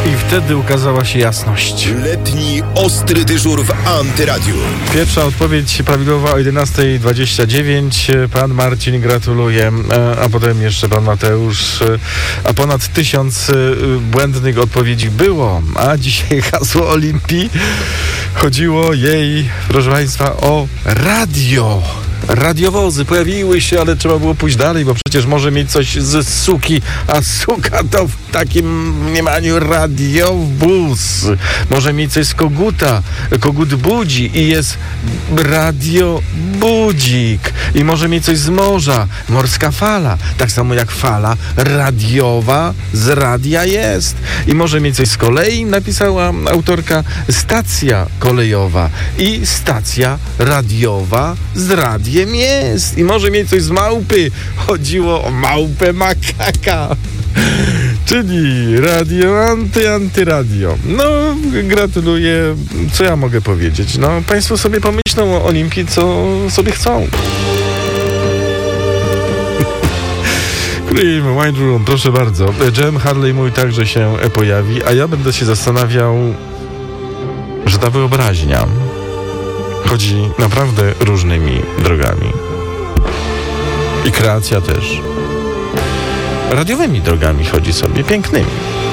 I wtedy ukazała się jasność. Letni ostry dyżur w Antyradiu. Pierwsza odpowiedź prawidłowa o 11:29. Pan Marcin gratuluje, a potem jeszcze pan Mateusz. A ponad 1000 błędnych odpowiedzi było. A dzisiaj hasło Olimpii chodziło jej, proszę państwa, o radio. Radiowozy pojawiły się, ale trzeba było pójść dalej, bo przecież może mieć coś z suki, a suka to w takim mniemaniu radiowóz. Może mieć coś z koguta, kogut budzi i jest radiobudzik. I może mieć coś z morza, morska fala, tak samo jak fala radiowa z radia jest. I może mieć coś z kolei, napisała autorka, stacja kolejowa i stacja radiowa z radiem jest. I może mieć coś z małpy. Chodziło o małpę makaka. Czyli radio, antyradio. No, gratuluję. Co ja mogę powiedzieć? No, państwo sobie pomyślą o Olimpii, co sobie chcą. Cream, Wine Room, proszę bardzo. Jem Harley mój także się pojawi, a ja będę się zastanawiał, że ta wyobraźnia chodzi naprawdę różnymi drogami. I kreacja też. Radiowymi drogami chodzi sobie, pięknymi.